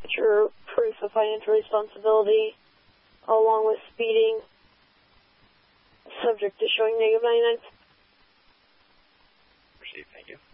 your proof of financial responsibility, along with speeding, subject to showing negative 99. Received, thank you.